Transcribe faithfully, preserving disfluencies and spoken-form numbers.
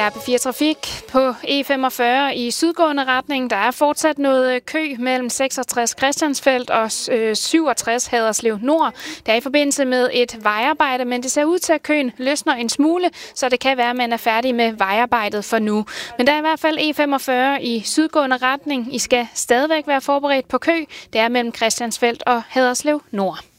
Her er P fire Trafik på E femogfyrre i sydgående retning. Der er fortsat noget kø mellem seksogtres Christiansfeld og syvogtres Haderslev Nord. Det er i forbindelse med et vejarbejde, men det ser ud til, at køen løsner en smule, så det kan være, at man er færdig med vejarbejdet for nu. Men der er i hvert fald E femogfyrre i sydgående retning. I skal stadigvæk være forberedt på kø. Det er mellem Christiansfeld og Haderslev Nord.